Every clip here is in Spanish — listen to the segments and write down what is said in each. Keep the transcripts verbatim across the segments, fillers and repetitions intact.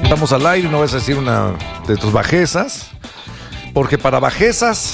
Estamos al aire, no vas a decir una de tus bajezas, porque para bajezas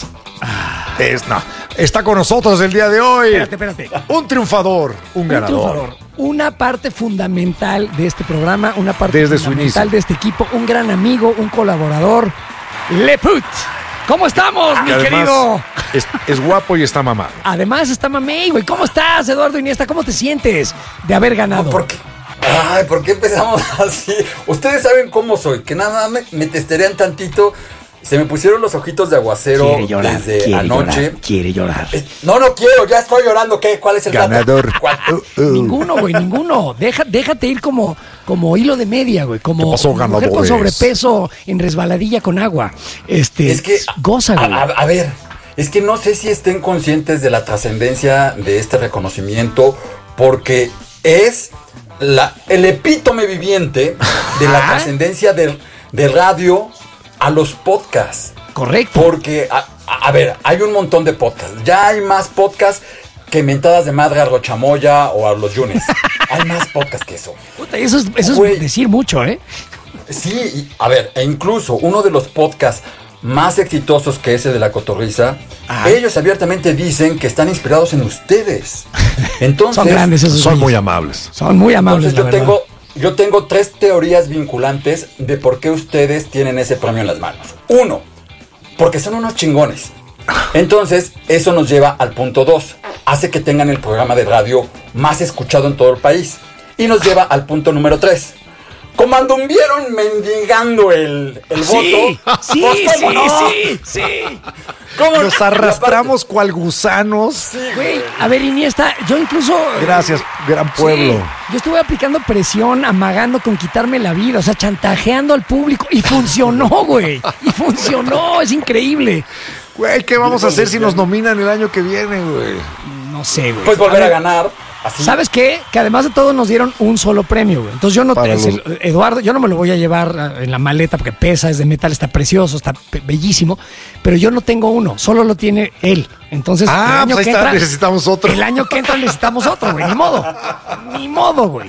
es no. Está con nosotros el día de hoy. Espérate, espérate. Un triunfador, un, un ganador. Triunfador. Una parte fundamental de este programa, una parte Desde fundamental su de este equipo, un gran amigo, un colaborador, Leput. ¿Cómo estamos, mi querido? Es, es guapo y está mamado. Además está mamey, güey. ¿Cómo estás, Eduardo Iniesta? ¿Cómo te sientes de haber ganado? No, ¿por qué? Ay, ¿por qué empezamos así? Ustedes saben cómo soy, que nada me, me testerean tantito. Se me pusieron los ojitos de aguacero quiere llorar, desde quiere anoche. Llorar, quiere llorar. Eh, no, no quiero, ya estoy llorando. ¿Qué? ¿Cuál es el ganador? dato? Uh, uh. Ninguno, güey, ninguno. Deja, déjate ir como, como hilo de media, güey. Como ¿Qué pasó, mujer con ganadores? sobrepeso en resbaladilla con agua. Este, Es que, goza, güey. A, a, a ver, es que no sé si estén conscientes de la trascendencia de este reconocimiento, porque es la, el epítome viviente de la ¿Ah? trascendencia de, de radio a los podcasts. Correcto. Porque, a, a, a ver, hay un montón de podcasts. Ya hay más podcasts que mentadas de madre a Rochamoya o a los Yunes. Hay más podcasts que eso. Puta, eso es, eso Güey. es decir mucho, ¿eh? Sí, y, a ver, e incluso uno de los podcasts más exitosos que ese de La Cotorrisa, Ah. ellos abiertamente dicen que están inspirados en ustedes. Entonces, Son grandes esos Son güeyes. muy amables. Son muy amables, entonces yo la verdad. tengo, yo tengo tres teorías vinculantes de por qué ustedes tienen ese premio en las manos. Uno, porque son unos chingones. Entonces, eso nos lleva al punto dos. Hace que tengan el programa de radio más escuchado en todo el país. Y nos lleva al punto número tres. Como anduvieron mendigando el, el Sí, voto. sí, pues, sí, ¿cómo no? sí, sí. ¿Cómo Nos no? arrastramos cual gusanos. Güey, a ver, Iniesta, yo incluso... Gracias, gran Sí, pueblo. yo estuve aplicando presión, amagando con quitarme la vida, o sea, chantajeando al público. Y funcionó, güey. Y funcionó, es increíble. Güey, ¿qué vamos a hacer si nos nominan el año que viene, güey? No sé, güey. Pues volver a ver, ganar. Así. ¿Sabes qué? Que además de todo nos dieron un solo premio, güey. Entonces yo no... Para te- los- Eduardo, yo no me lo voy a llevar en la maleta porque pesa, es de metal, está precioso, está pe- bellísimo. Pero yo no tengo uno, solo lo tiene él. Entonces, Ah, el año pues ahí que está, entra... necesitamos otro. El año que entra necesitamos otro, güey. Ni modo. Ni modo, güey.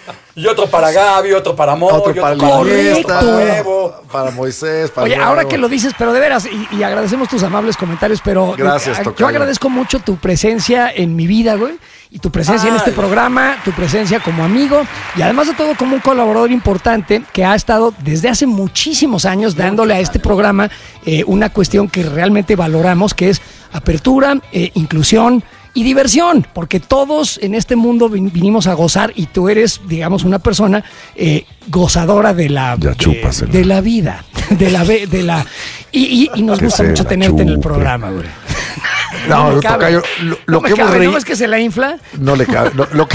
Y otro para Gaby, otro para Mo, Otro y para otro el para Correcto. Iniesta, para Nuevo. para Moisés, para Oye, Nuevo. ahora que lo dices, pero de veras, y, y agradecemos tus amables comentarios, pero Gracias, eh, yo tocayo. agradezco mucho tu presencia en mi vida, güey, y tu presencia en Ay. este programa, tu presencia como amigo, y además de todo como un colaborador importante que ha estado desde hace muchísimos años dándole a este programa eh, una cuestión que realmente valoramos, que es apertura, eh, inclusión y diversión, porque todos en este mundo vin- vinimos a gozar y tú eres, digamos, una persona eh, gozadora de la, Ya de, chúpasela. de la vida, de la ve- de la y, y- y nos Que gusta se mucho la tenerte en el chupe. programa, güey. No, me no, cabe. tocayo, lo, lo No me que hemos cabe, reído. ¿no ves que se la infla? No le cabe. Lo, lo que,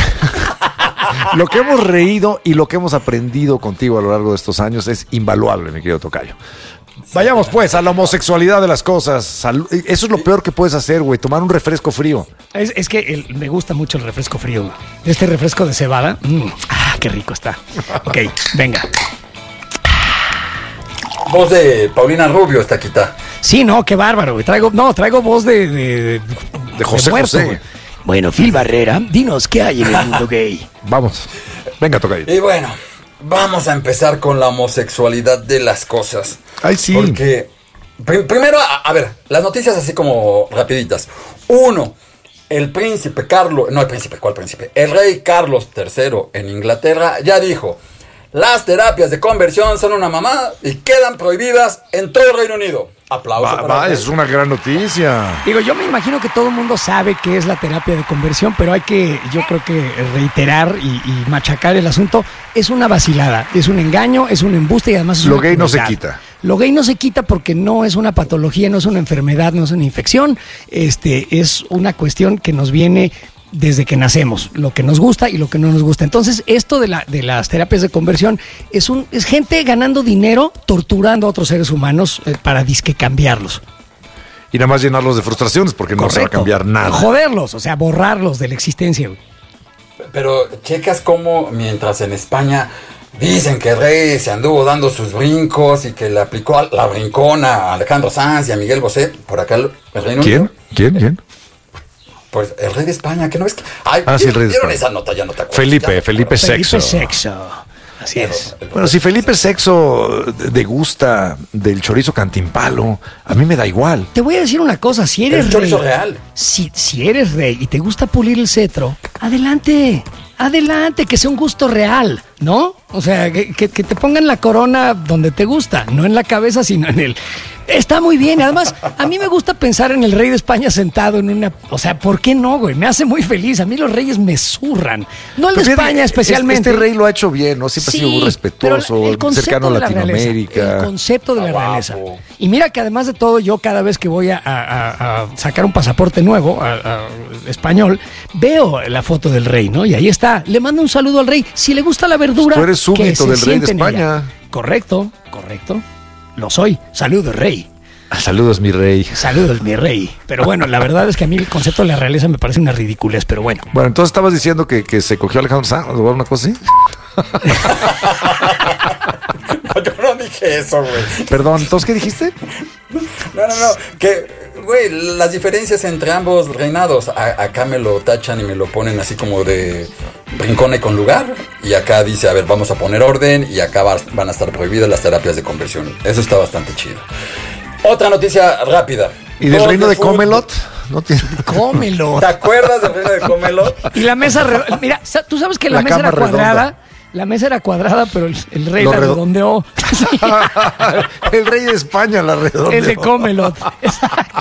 lo que hemos reído y lo que hemos aprendido contigo a lo largo de estos años es invaluable, mi querido tocayo. Vayamos pues a la homosexualidad de las cosas. Salud. Eso es lo peor que puedes hacer, güey. Tomar un refresco frío. Es, es que el- me gusta mucho el refresco frío, güey. Este refresco de cebada. mm, ah, qué rico está. Ok, venga. Voz de Paulina Rubio está quita. Sí, no, qué bárbaro, güey. Traigo, no, traigo voz de... De, De José José. güey. Bueno, Phil Barrera, dinos, ¿qué hay en el mundo gay? Vamos. Venga, tocayo. Y bueno, vamos a empezar con la homosexualidad de las cosas. Ay, sí. Porque, prim- primero, a, a ver, las noticias así como rapiditas. Uno, el príncipe Carlos, no el príncipe, ¿cuál príncipe? El rey Carlos tercero en Inglaterra ya dijo, las terapias de conversión son una mamada y quedan prohibidas en todo el Reino Unido. Aplauso Va, para va, el rey. es una gran noticia. Digo, yo me imagino que todo el mundo sabe qué es la terapia de conversión, pero hay que, yo creo que reiterar y, y machacar el asunto. Es una vacilada, es un engaño, es un embuste y además es Lo una gay no se crueldad. quita. Lo gay no se quita porque no es una patología, no es una enfermedad, no es una infección. Este, es una cuestión que nos viene desde que nacemos, lo que nos gusta y lo que no nos gusta. Entonces, esto de, la, de las terapias de conversión es, un, es gente ganando dinero, torturando a otros seres humanos eh, para disque cambiarlos. Y nada más llenarlos de frustraciones porque no se va a Correcto. cambiar nada. Joderlos, o sea, borrarlos de la existencia, güey. Pero checas cómo mientras en España dicen que el rey se anduvo dando sus brincos y que le aplicó a- la brincona a Alejandro Sanz y a Miguel Bosé, por acá el, el Reino ¿Quién? Unido. ¿Quién? ¿Quién? Pues el rey de España, que no ves que... Ay, Ah, sí, el rey de ¿vieron España. esa nota? Ya no te acuerdas. Felipe, Ya. Felipe Felipe Sexo. Sexo. Así es. Bueno, si Felipe sexo degusta del chorizo cantimpalo, a mí me da igual. Te voy a decir una cosa, si eres El chorizo rey, real. Si, si eres rey y te gusta pulir el cetro, adelante, adelante, que sea un gusto real, ¿no? O sea, que, que, que te pongan la corona donde te gusta, no en la cabeza, sino en el... Está muy bien, además, a mí me gusta pensar en el rey de España sentado en una... O sea, ¿por qué no, güey? Me hace muy feliz, a mí los reyes me zurran. No el de Pero España fíjate, especialmente. Este rey lo ha hecho bien, ¿no? Siempre Sí, ha sido muy respetuoso, pero el concepto cercano a de la realeza, Latinoamérica. el concepto de la Está realeza. guapo. Y mira que además de todo, yo cada vez que voy a, a- a sacar un pasaporte nuevo, a- a- español, veo la foto del rey, ¿no? Y ahí está. Le mando un saludo al rey. Si le gusta la verdura, Tú eres súbdito que se del rey de siente en ella. España. Correcto, correcto. Lo soy. Saludos, rey. Saludos, mi rey. Saludos, mi rey. Pero bueno, la verdad es que a mí el concepto de la realeza me parece una ridiculez, pero bueno. Bueno, entonces estabas diciendo que, que se cogió a Alejandro Sanz o una cosa así. No, yo no dije eso, güey. Perdón, ¿entonces qué dijiste? No, no, no. Que, güey, las diferencias entre ambos reinados. A- acá me lo tachan y me lo ponen así como de rincón con lugar. Y acá dice, a ver, vamos a poner orden. Y acá va- van a estar prohibidas las terapias de conversión. Eso está bastante chido. Otra noticia rápida. ¿Y del Dos reino de fútbol. Comelot? No tiene... Cómelo. ¿Te acuerdas del reino de Comelot? Y la mesa, re- mira, sa- tú sabes que la, La mesa era cama redonda. cuadrada. La mesa era cuadrada, pero el, el rey Lo la redo- redondeó. Sí, El rey de España la redondeó. el de Comelot. Exacto.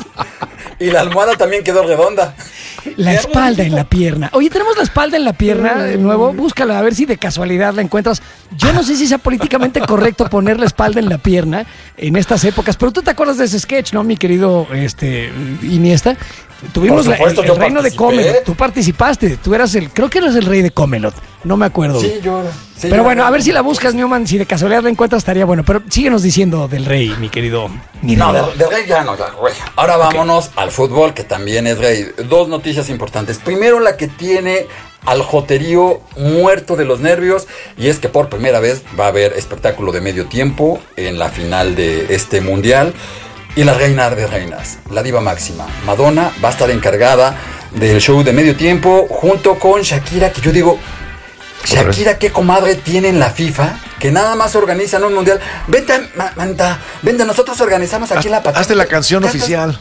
Y la almohada también quedó redonda. La espalda en la pierna. Oye, tenemos la espalda en la pierna de nuevo. Búscala a ver si de casualidad la encuentras. Yo no sé si sea políticamente correcto poner la espalda en la pierna en estas épocas, pero tú te acuerdas de ese sketch, ¿no, mi querido este, Iniesta? Tuvimos Por supuesto, la, el, el yo reino de participé. Comelot. Tú participaste. Tú eras el, creo que eras el rey de Comelot. No me acuerdo. Sí, yo. sí, Pero yo- bueno, a ver si la buscas, Newman. Si de casualidad la encuentras, estaría bueno. Pero síguenos diciendo del rey, mi querido. Mi No, rey. de, de rey ya no, ya, güey. Ahora vámonos al fútbol, que también es rey. Dos noticias importantes. Primero, la que tiene al joterío muerto de los nervios, y es que por primera vez va a haber espectáculo de medio tiempo en la final de este mundial. Y la reina de reinas, la diva máxima, Madonna, va a estar encargada del show de medio tiempo junto con Shakira, que yo digo, Shakira, qué comadre tiene en la FIFA, que nada más organizan un mundial. Vente, ma- manta, vente, nosotros organizamos aquí la patata. Hazte la canción ¿Qué haces? oficial.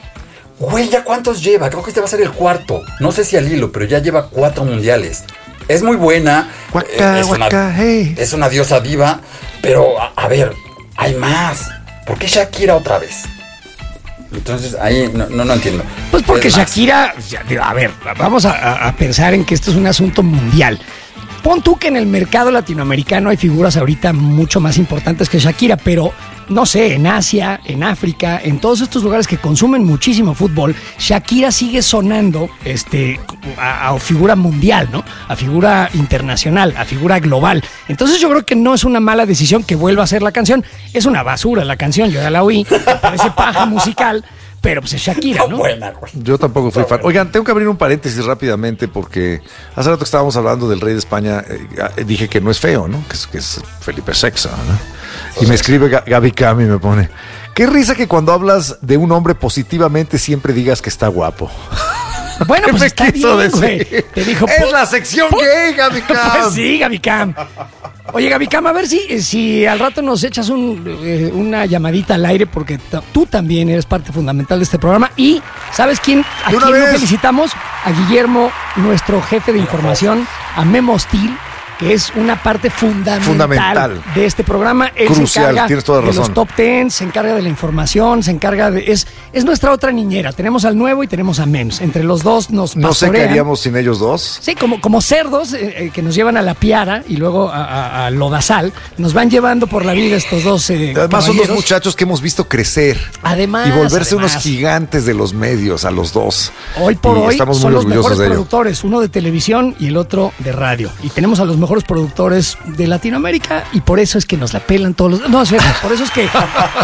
Güey, ¿ya cuántos lleva? Creo que este va a ser el cuarto. No sé si al hilo, pero ya lleva cuatro mundiales. Es muy buena. Guaca, eh, es, guaca, una, hey. es una diosa diva. Pero, a, a ver, hay más. ¿Por qué Shakira otra vez? Entonces, ahí no, no, no entiendo. Pues porque Es más. Shakira, ya, digo, a ver, vamos a, a- a pensar en que esto es un asunto mundial. Pon tú que en el mercado latinoamericano hay figuras ahorita mucho más importantes que Shakira, pero no sé, en Asia, en África, en todos estos lugares que consumen muchísimo fútbol, Shakira sigue sonando este, a, a figura mundial, ¿no? A figura internacional, a figura global. Entonces yo creo que no es una mala decisión que vuelva a hacer la canción. Es una basura la canción, yo ya la oí, me parece paja musical, pero pues es Shakira, Está ¿no? buena, güey. Yo tampoco fui fan. Oigan, tengo que abrir un paréntesis rápidamente porque hace rato que estábamos hablando del rey de España, eh, dije que no es feo, ¿no? Que es, que es Felipe sexto, ¿no? Y me escribe Ga- Gaby Cam y me pone, qué risa que cuando hablas de un hombre positivamente siempre digas que está guapo. Bueno, ¿Qué pues me está quiso bien, güey. decir? Te dijo, Es po- la sección po- gay, Gaby Cam. Pues sí, Gaby Cam. Oye, Gaby Cam, a ver si, si al rato nos echas un, eh, una llamadita al aire, porque t- tú también eres parte fundamental de este programa. Y, ¿sabes quién? ¿A De una quién lo vez. felicitamos? A Guillermo, nuestro jefe de información, a Memo Steel, que es una parte fundamental, Fundamental. de este programa. Él Crucial, se encarga tienes toda de razón. los top ten, se encarga de la información, se encarga de... Es, es nuestra otra niñera. Tenemos al nuevo y tenemos a Mems. Entre los dos nos No sé qué pastorean. haríamos sin ellos dos. Sí, como, como cerdos eh, eh, que nos llevan a la piara y luego a, a- a Lodazal. Nos van llevando por la vida estos dos eh, Además son dos caballeros. muchachos que hemos visto crecer. Además, y volverse además. unos gigantes de los medios a los dos. Hoy por Y hoy estamos son muy los orgullosos mejores de ello. productores, uno de televisión y el otro de radio. Y tenemos a los mejores productores de Latinoamérica y por eso es que nos la pelan todos los... No, es cierto, por eso es que,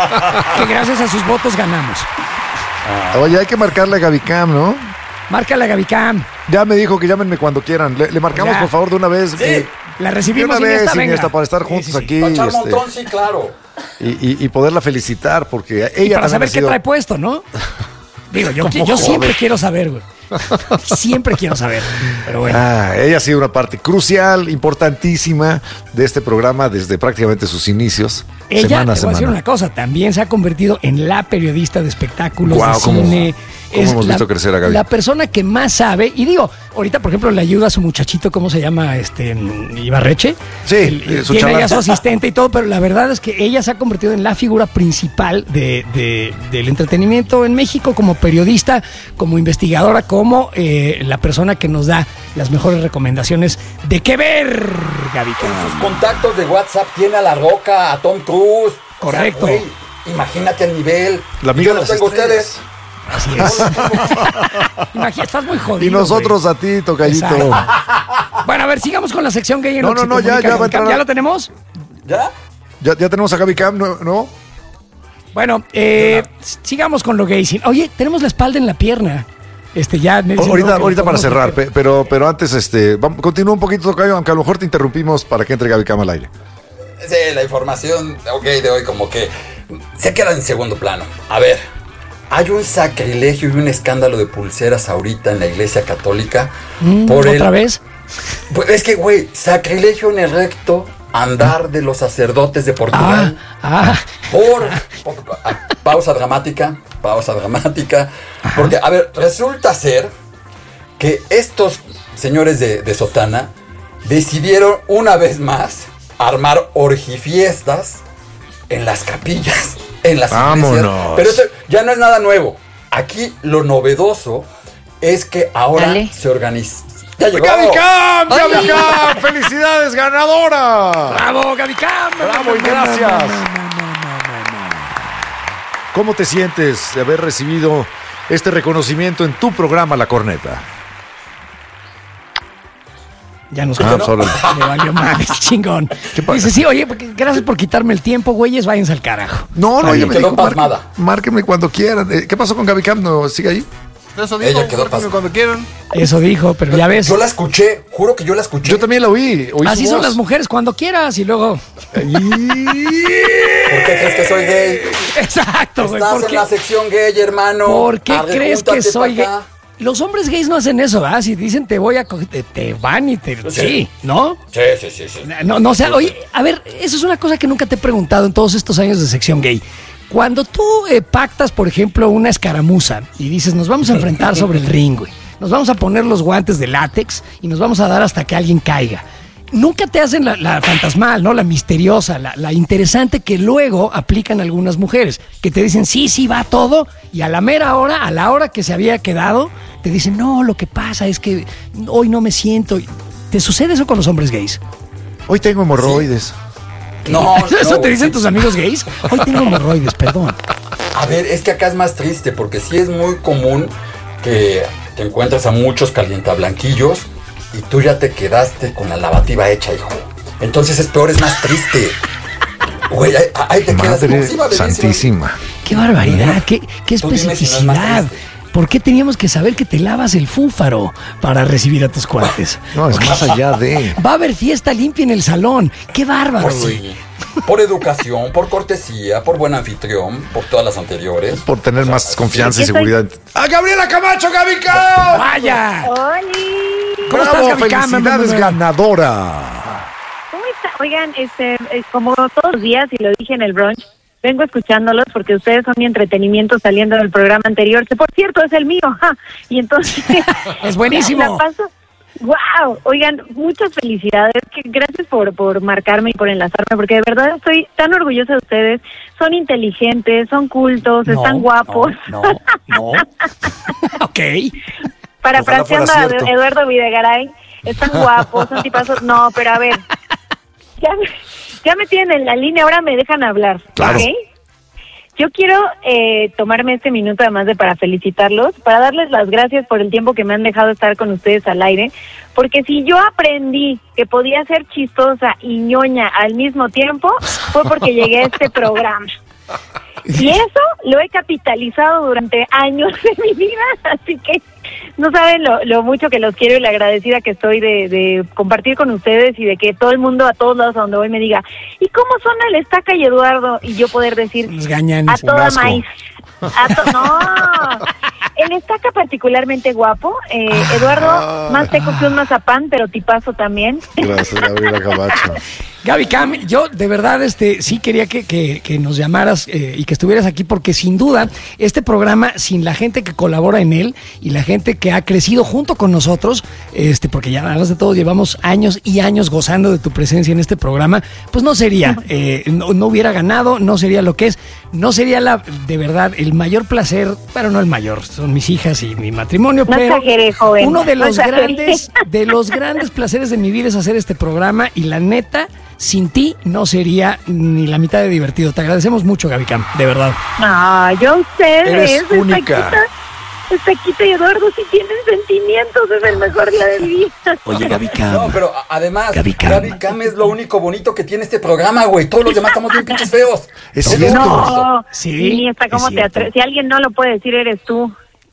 que gracias a sus votos ganamos. Oye, hay que marcarle a Gaby Cam, ¿no? Márcala, Gaby Cam. Ya me dijo que llámenme cuando quieran. Le, le marcamos, Ya. por favor, de una vez. Sí. eh, La de recibimos una vez, Iniesta, venga. Iniesta, para estar Sí, juntos sí, sí. aquí. Para echar este, montón, sí, claro. y, y- y poderla felicitar, porque Y ella para también saber ha qué sido- trae puesto, ¿no? Digo, yo, ¿Cómo yo siempre joder? quiero saber, güey. Siempre quiero saber, pero bueno. Ah, ella ha sido una parte crucial, importantísima de este programa desde prácticamente sus inicios. Ella, semana a te voy a decir semana. una cosa, también se ha convertido en la periodista de espectáculos, Guau, de cómo- cine. cómo Es hemos la, visto crecer a Gaby. la persona que más sabe, y digo, ahorita por ejemplo le ayuda a su muchachito, ¿cómo se llama? Este Ibarreche. Sí, El- eh, su tiene chaval. ya su asistente y todo, pero la verdad es que ella se ha convertido en la figura principal de, de- del entretenimiento en México, como periodista, como investigadora, como eh, la persona que nos da las mejores recomendaciones de qué ver, Gaby. En sus contactos de WhatsApp tiene a La Roca, a Tom Cruise. Correcto. O sea, güey, imagínate el nivel. La amiga Yo de los las tengo a estrellas. ustedes. Así es. Imagina, estás muy jodido. Y nosotros güey. a ti, tocallito. Exacto. Bueno, a ver, sigamos con la sección gay en No, lo que no, se no, ya, comunica ya va a Gaby Cam. entrar a- ¿Ya lo tenemos? ¿Ya? Ya, ya tenemos a Gaby Cam, ¿no? ¿no? Bueno, eh, sigamos con lo gay. Sin- Oye, tenemos la espalda en la pierna. Este, ya. Nelson, Ahorita, ¿no? Que ahorita lo para podemos cerrar, meter. pe- pero, pero antes, este, vamos, continúa un poquito, tocayo, aunque a lo mejor te interrumpimos para que entre Gaby Cam al aire. Sí, la información ok, de hoy como que se queda en segundo plano. A ver, hay un sacrilegio y un escándalo de pulseras ahorita en la Iglesia Católica. Mm, por ¿Otra el, vez? Pues es que, güey, sacrilegio en el recto andar de los sacerdotes de Ah, Portugal. ah. Por, por- ah, pausa dramática, pausa dramática. Porque, a ver, resulta ser que estos señores de, de sotana decidieron una vez más armar orgifiestas en las capillas, en las Vámonos. iglesias. Pero esto ya no es nada nuevo. Aquí lo novedoso es que ahora Dale. se organiza. ¡Ya llegó! ¡Gaby Cam! ¡Gaby Oye. Cam! ¡Felicidades, ganadora! ¡Bravo, Gaby Cam! ¡Bravo y gracias! ¿Cómo te sientes de haber recibido este reconocimiento en tu programa La Corneta? Ya nos Ah, pues, órale. Me valió mal, es chingón. pasa? Dice, sí, oye, porque- gracias por quitarme el tiempo, güeyes, váyanse al carajo. No, no, Ahí ella me quedó dijo, marque- pasmada. márquenme cuando quieran. Eh, ¿Qué pasó con Gaby Cam? ¿No sigue ahí? Eso Ella dijo, quedó márquenme pasada. cuando quieran. Eso dijo, pero ya ves. Yo la escuché, juro que yo la escuché. Yo también la oí. oí su Así son voz. las mujeres cuando quieras y luego. ¿Por qué crees que soy gay? Exacto, güey. Estás ¿Por en qué, la sección gay, hermano. ¿por qué Arre, crees que júntate soy pa' gay? acá. Los hombres gays no hacen eso, ¿verdad? Si dicen te voy a coger, te, te van y te. Sí. Sí, ¿no? Sí, sí, sí, sí. No, no, o sea, oye, a ver, eso es una cosa que nunca te he preguntado en todos estos años de sección gay. Cuando tú eh, pactas, por ejemplo, una escaramuza y dices, nos vamos a enfrentar sobre el ring, güey, nos vamos a poner los guantes de látex y nos vamos a dar hasta que alguien caiga. Nunca te hacen la, la fantasmal, ¿no? La misteriosa, la, la interesante que luego aplican algunas mujeres, que te dicen, sí, sí, va todo, y a la mera hora, a la hora que se había quedado, te dicen, no, lo que pasa es que hoy no me siento. ¿Te sucede eso con los hombres gays? Hoy tengo hemorroides. No, ¿Eso no, te güey, dicen sí. tus amigos gays? Hoy tengo hemorroides, perdón. A ver, es que acá es más triste porque sí es muy común que te encuentres a muchos calientablanquillos y tú ya te quedaste con la lavativa hecha, hijo. Entonces es peor, es más triste. Güey, ahí, ahí te quedas. Madre como, sí, va, bellísima. santísima. Qué barbaridad, qué, qué Tú dime si no es más especificidad. triste. ¿Por qué teníamos que saber que te lavas el fúfaro para recibir a tus cuates? No, es más allá de... Va a haber fiesta limpia en el salón. Qué bárbaro, Pues güey. sí. Por educación, por cortesía, por buen anfitrión, por todas las anteriores. Por tener más confianza y ¿qué seguridad. ¡A Gabriela Camacho, Gaby Cam! ¡Vaya! ¡Oli! ¿Cómo estás, ¡Bravo! Gaby Cam? ¡Felicidades, ganadora! ¿Cómo está? Oigan, este, eh, como todos los días, y lo dije en el brunch, vengo escuchándolos porque ustedes son mi entretenimiento saliendo del programa anterior, que por cierto es el mío. ¡Ja! Y entonces... Es buenísimo. La paso... ¡Wow! Oigan, muchas felicidades. Que gracias por, por marcarme y por enlazarme, porque de verdad estoy tan orgullosa de ustedes. Son inteligentes, son cultos, No, están guapos. No, no. no. Ok. Parafraseando Ojalá a fuera cierto. Eduardo Videgaray, están guapos, son tipazos. No, pero a ver, ya me, ya me tienen en la línea, ahora me dejan hablar. Claro. ¿Ok? Yo quiero eh, tomarme este minuto además de para felicitarlos, para darles las gracias por el tiempo que me han dejado estar con ustedes al aire, porque si yo aprendí que podía ser chistosa y ñoña al mismo tiempo, fue porque llegué a este programa. Y eso lo he capitalizado durante años de mi vida, así que no saben lo, lo mucho que los quiero y la agradecida que estoy de, de compartir con ustedes y de que todo el mundo a todos lados a donde voy me diga, ¿y cómo suena el Estaca y Eduardo? Y yo poder decir, Los gañanes. a toda asco. maíz. A to- no, él está acá particularmente guapo. Eh, Eduardo, más seco que un mazapán, pero tipazo también. Gracias, Gabriela Camacho. Gaby Cam, yo de verdad este sí quería que, que, que nos llamaras eh, y que estuvieras aquí, porque sin duda este programa, sin la gente que colabora en él y la gente que ha crecido junto con nosotros, este porque ya además de todo llevamos años y años gozando de tu presencia en este programa, pues no sería, eh, no, no hubiera ganado, no sería lo que es, no sería la de verdad el mayor placer, pero no el mayor, son mis hijas y mi matrimonio, no pero exagere, joven, uno de no los exagere. grandes, de los grandes placeres de mi vida es hacer este programa, y la neta, sin ti no sería ni la mitad de divertido. Te agradecemos mucho, Gaby Cam, de verdad. No, yo ustedes, Eres única. Estaquita y Eduardo, si tienen sentimientos, es el mejor día de mi vida. Oye, Gaby Cam. No, pero a- además, Gaby Cam. Gaby Cam es lo único bonito que tiene este programa, güey. Todos los demás estamos bien pinches feos. Es lo cierto. único. No, Sí, ni hasta es cómo te cierto. atreves. Si alguien no lo puede decir, eres tú.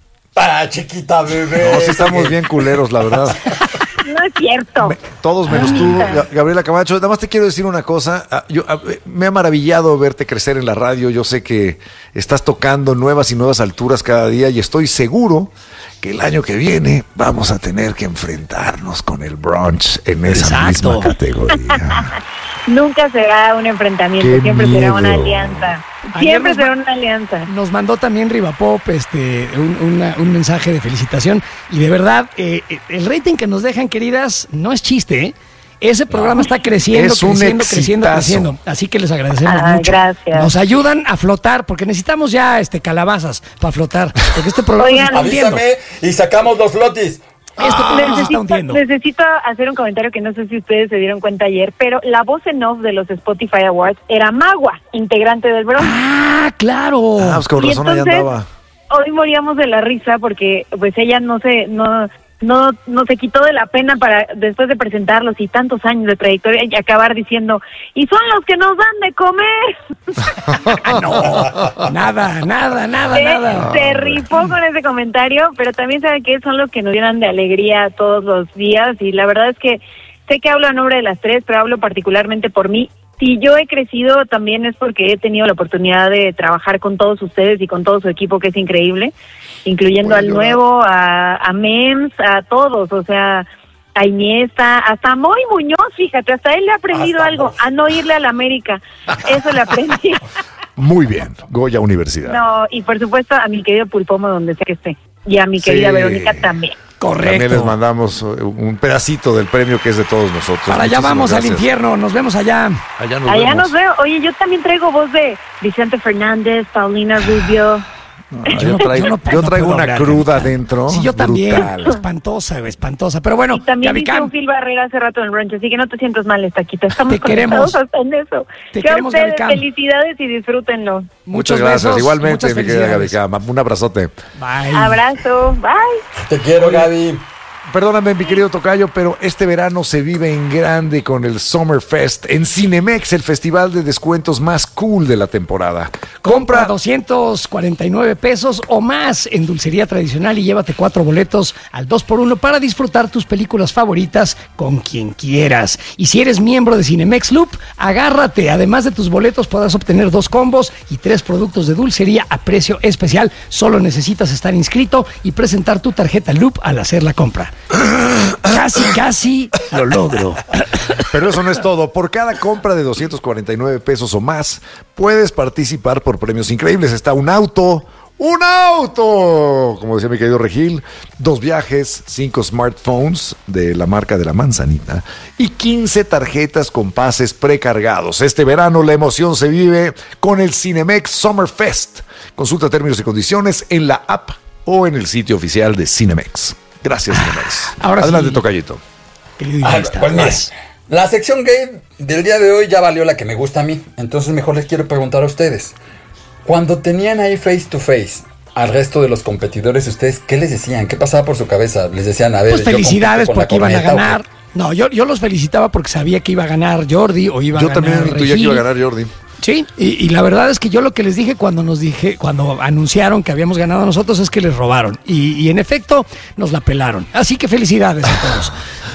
Ah, chiquita bebé. No, sí estamos bien culeros, la verdad. No es cierto. Me- todos menos tú, Ga- Gabriela Camacho. Nada más te quiero decir una cosa. Ah, Yo, ah, me ha maravillado verte crecer en la radio. Yo sé que estás tocando nuevas y nuevas alturas cada día, y estoy seguro que el año que viene vamos a tener que enfrentarnos con el brunch en esa Exacto. misma categoría. Nunca será un enfrentamiento, Qué siempre será miedo. una alianza. Ayer Siempre nos será ma- una alianza. Nos mandó también Rivapop este, un, una- un mensaje de felicitación, y de verdad, eh, eh, el rating que nos dejan, queridas, no es chiste, ¿eh? Ese programa está creciendo, Es un creciendo, creciendo, exitazo. creciendo. Así que les agradecemos Ah, mucho. gracias. Nos ayudan a flotar, porque necesitamos ya este calabazas para flotar, porque este programa Oigan, se está hundiendo. Avísame y sacamos los flotis. Este programa se está Necesito, hundiendo. necesito hacer un comentario que no sé si ustedes se dieron cuenta ayer, pero la voz en off de los Spotify Awards era Magua, integrante del Bronx. Ah, claro. Ah, pues con Y razón allá entonces, andaba. hoy moríamos de la risa porque pues ella no se no no no se quitó de la pena para después de presentarlos y tantos años de trayectoria y acabar diciendo, y son los que nos dan de comer. Ah, no, nada, nada, nada, Se, nada. se rifó con ese comentario, pero también sabe que son los que nos llenan de alegría todos los días, y la verdad es que sé que hablo a nombre de las tres, pero hablo particularmente por mí. Si yo he crecido también es porque he tenido la oportunidad de trabajar con todos ustedes y con todo su equipo, que es increíble, incluyendo Puede al llorar. nuevo, a, a Mems, a todos, o sea, a Iniesta, hasta Moy Muñoz, fíjate, hasta él le ha aprendido Hasta algo, Moy. a no irle a la América, eso le aprendí. Muy bien, Goya Universidad. No, y por supuesto a mi querido Pulpomo donde sea que esté, y a mi querida Sí. Verónica también. También les Correcto. mandamos uh, un pedacito del premio que es de todos nosotros. Para allá Muchísimas vamos al gracias. infierno, nos vemos allá. Allá nos Allá vemos. nos veo. Oye, yo también traigo voz de Vicente Fernández, Paulina Rubio. Ah, yo traigo, yo no- yo no traigo puedo una hablar, cruda Gaby Cam. dentro. Sí, yo también. brutal. Espantosa, güey, espantosa. Pero bueno, Y también Gaby hice Cam, un Phil Barrera hace rato en el brunch, así que no te sientas mal, Estaquita. Estamos Te queremos. conectados hasta en eso. Te Que a queremos, ustedes, Gaby Cam. felicidades y disfrútenlo. Muchas muchos gracias. besos, Igualmente, muchas mi querida Gaby felicidades. Cam. Un abrazote. Bye. Abrazo, bye. Te quiero, Gaby. Perdóname, mi querido tocayo, pero este verano se vive en grande con el Summerfest en Cinemex, el festival de descuentos más cool de la temporada. Compra Compra doscientos cuarenta y nueve pesos o más en dulcería tradicional y llévate cuatro boletos al dos por uno para disfrutar tus películas favoritas con quien quieras. Y si eres miembro de Cinemex Loop, agárrate. Además de tus boletos podrás obtener dos combos y tres productos de dulcería a precio especial. Solo necesitas estar inscrito y presentar tu tarjeta Loop al hacer la compra. Casi, casi lo logro. Pero eso no es todo. Por cada compra de doscientos cuarenta y nueve pesos o más, puedes participar por premios increíbles. Está un auto, ¡un auto! Como decía mi querido Regil, dos viajes, cinco smartphones de la marca de la manzanita y quince tarjetas con pases precargados. Este verano la emoción se vive con el Cinemex Summer Fest. Consulta términos y condiciones en la app o en el sitio oficial de Cinemex. Gracias, Cinemex. Ahora Adelante, sí. tocayito. Querido Ah, guionista, pues mira, vas. la sección gay del día de hoy ya valió la que me gusta a mí. Entonces mejor les quiero preguntar a ustedes. Cuando tenían ahí face to face al resto de los competidores, ¿ustedes qué les decían? ¿Qué pasaba por su cabeza? Les decían, a ver, Pues yo felicidades compito porque con la iban a corneta, ¿o ganar. qué? No, yo, yo los felicitaba porque sabía que iba a ganar Jordi o iba Yo a ganar también intuía que Regil. iba a ganar Jordi. Sí, y, y la verdad es que yo lo que les dije cuando nos dije, cuando anunciaron que habíamos ganado nosotros es que les robaron. Y, y en efecto, nos la pelaron. Así que felicidades a todos.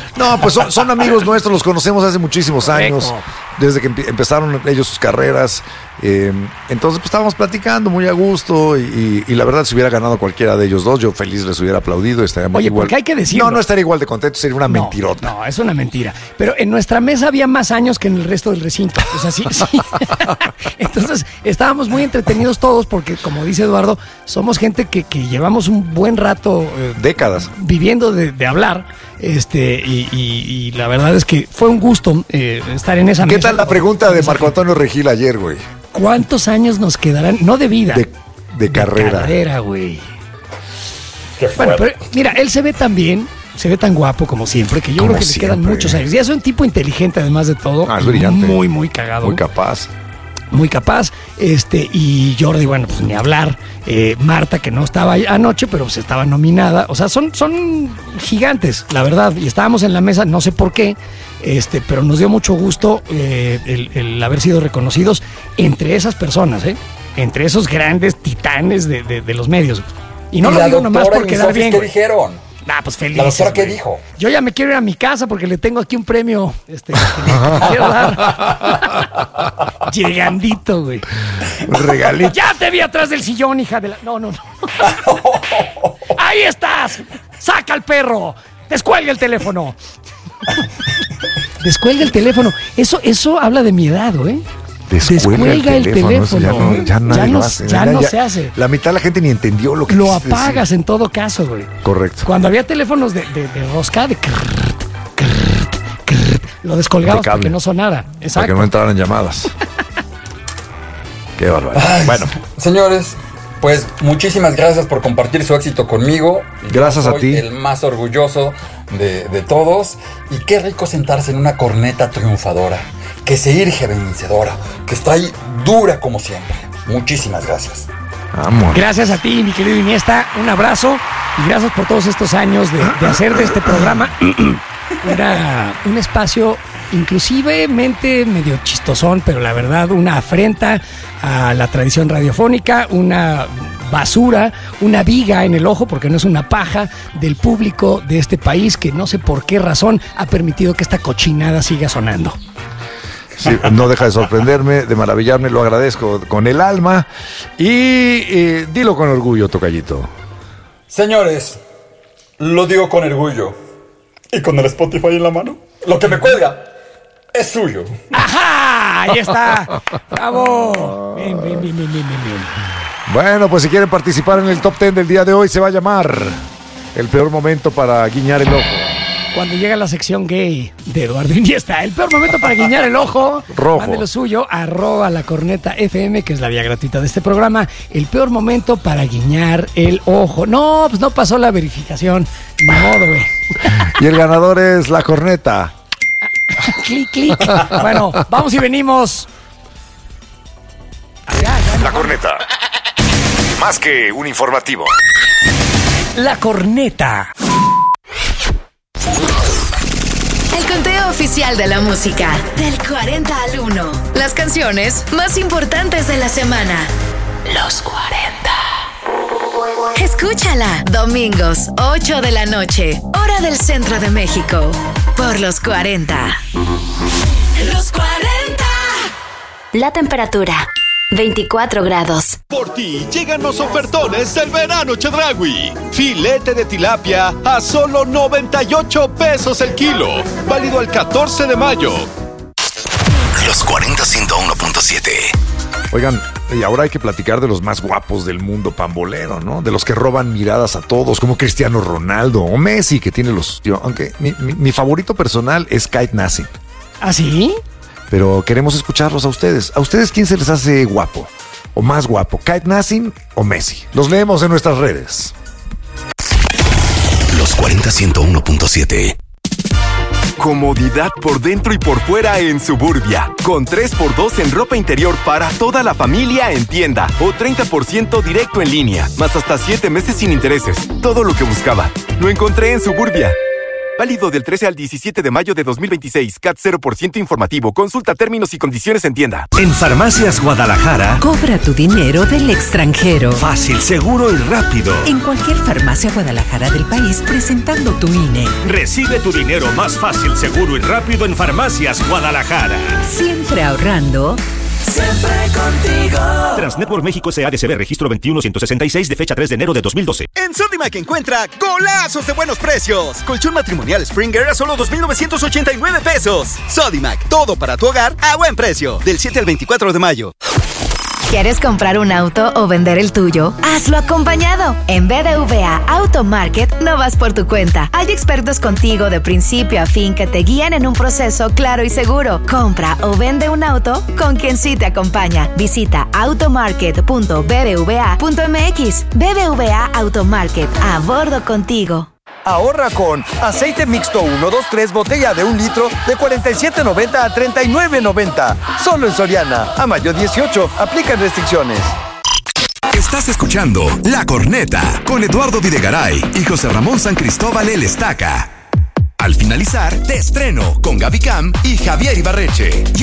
No, pues son, son amigos nuestros, los conocemos hace muchísimos años, Correcto. desde que empe- empezaron ellos sus carreras. Eh, entonces, pues estábamos platicando muy a gusto y, y- y la verdad, si hubiera ganado cualquiera de ellos dos, yo feliz les hubiera aplaudido. Estaría Oye, igual. porque hay que decirlo. No, no estaría igual de contento, sería una No, mentirota. No, es una mentira. Pero en nuestra mesa había más años que en el resto del recinto. O sea, sí, sí. Entonces, estábamos muy entretenidos todos porque, como dice Eduardo, somos gente que, que llevamos un buen rato eh, Décadas. viviendo de, de hablar. Este, y, y- y la verdad es que fue un gusto eh, estar en esa ¿Qué mesa. tal la pregunta de Marco Antonio Regil ayer, güey? ¿Cuántos años nos quedarán? No de vida. De, de carrera. carrera, güey. Qué Bueno, fuerte. pero mira, él se ve tan bien, se ve tan guapo como siempre, que yo Como creo que le quedan siempre. muchos años. Y es un tipo inteligente, además de todo. Ah, es brillante. Muy, muy cagado. Muy capaz. muy capaz. Este, y Jordi, bueno, pues ni hablar. Eh, Marta, que no estaba ahí anoche, pero pues estaba nominada. O sea, son, son gigantes, la verdad. Y estábamos en la mesa, no sé por qué, este, pero nos dio mucho gusto eh, el, el haber sido reconocidos entre esas personas, ¿eh? Entre esos grandes titanes de, de- de los medios. Y no ¿Y lo la digo nomás doctora por y mis quedar sofis bien, qué güey. dijeron? Ah, pues feliz. ¿La doctora qué dijo? Yo ya me quiero ir a mi casa porque le tengo aquí un premio este, que le quiero dar. Llegandito, güey. Un regalito. Ya te vi atrás del sillón, hija de la... No, no, no. Ahí estás. Saca al perro. Descuelga el teléfono. Descuelga el teléfono. Eso, eso habla de mi edad, güey. Descuelga el teléfono. Ya no, ya nadie Ya no- lo hace. ya no se hace. La mitad de la gente ni entendió lo que Lo quisiste apagas decir. en todo caso, güey. Correcto. Cuando había teléfonos de, de- de rosca, de crrrt, crrrt, crrrt, lo descolgabas De cable. para que no sonara. Para Exacto. que no entraran llamadas. Qué barbaridad. Bueno, Señores, pues muchísimas gracias por compartir su éxito conmigo. Gracias Yo a soy ti. el más orgulloso de, de todos. Y qué rico sentarse en una corneta triunfadora, que se irge vencedora, que está ahí dura como siempre. Muchísimas gracias. vamos. Gracias a ti, mi querido Iniesta. Un abrazo y gracias por todos estos años de, de hacer de este programa una- un espacio inclusivemente medio chistosón, pero la verdad una afrenta a la tradición radiofónica, una basura, una viga en el ojo, porque no es una paja del público de este país que no sé por qué razón ha permitido que esta cochinada siga sonando. Sí, no deja de sorprenderme, de maravillarme, lo agradezco con el alma. Y eh, dilo con orgullo, tocallito. Señores, lo digo con orgullo. Y con el Spotify en la mano, lo que me cuelga es suyo. ¡Ajá! Ahí está. ¡Bravo! Bien, bien, bien, bien, bien, bien, bien. Bueno, pues si quieren participar en el top ten del día de hoy, se va a llamar El peor momento para guiñar el ojo. Cuando llega la sección gay de Eduardo Iniesta, el peor momento para guiñar el ojo. Rojo. Mande lo suyo, arroba la corneta F M, que es la vía gratuita de este programa. El peor momento para guiñar el ojo. No, pues no pasó la verificación. Ni modo, güey. Y el ganador es la corneta. Clic, clic. Bueno, vamos y venimos. Allá, ya, La corneta. Más que un informativo. La corneta. El conteo oficial de la música. Del cuarenta al uno. Las canciones más importantes de la semana. Los cuarenta. Escúchala. Domingos, ocho de la noche. Hora del centro de México. Por los cuarenta. Los cuarenta. La temperatura, veinticuatro grados. Por ti llegan los ofertones del verano Chedraui. Filete de tilapia a solo noventa y ocho pesos el kilo. Válido el catorce de mayo. Los cuarenta ciento uno punto siete. Oigan, y ahora hay que platicar de los más guapos del mundo pambolero, ¿no? De los que roban miradas a todos, como Cristiano Ronaldo o Messi, que tiene los... Yo, aunque mi, mi- mi favorito personal es Kate Nassim, ¿Ah, sí? pero queremos escucharlos a ustedes. ¿A ustedes quién se les hace guapo o más guapo, Kate Nassim o Messi? Los leemos en nuestras redes. Los cuarenta ciento uno punto siete. Comodidad por dentro y por fuera en Suburbia. Con tres por dos en ropa interior para toda la familia en tienda. O treinta por ciento directo en línea. Más hasta siete meses sin intereses. Todo lo que buscaba. Lo encontré en Suburbia. Válido del trece al diecisiete de mayo de dos mil veintiséis. C A T cero por ciento informativo. Consulta términos y condiciones en tienda. En Farmacias Guadalajara, cobra tu dinero del extranjero. Fácil, seguro y rápido. En cualquier farmacia Guadalajara del país, presentando tu I N E. Recibe tu dinero más fácil, seguro y rápido en Farmacias Guadalajara. Siempre ahorrando. Siempre contigo. Transnetwork México S A D C B, registro veintiuno ciento sesenta y seis de fecha tres de enero de dos mil doce. En Sodimac encuentra golazos de buenos precios. Colchón matrimonial Springer a solo dos mil novecientos ochenta y nueve pesos. Sodimac, todo para tu hogar a buen precio. Del siete al veinticuatro de mayo. ¿Quieres comprar un auto o vender el tuyo? Hazlo acompañado. En B B V A Auto Market no vas por tu cuenta. Hay expertos contigo de principio a fin que te guían en un proceso claro y seguro. Compra o vende un auto con quien sí te acompaña. Visita automarket punto b b v a punto m x. B B V A Auto Market, a bordo contigo. Ahorra con aceite mixto uno, dos, tres, botella de un litro de cuarenta y siete noventa a treinta y nueve noventa. Solo en Soriana. A mayo dieciocho. Aplican restricciones. Estás escuchando La Corneta con Eduardo Videgaray y José Ramón San Cristóbal El Estaca. Al finalizar, te estreno con Gaby Cam y Javier Ibarreche.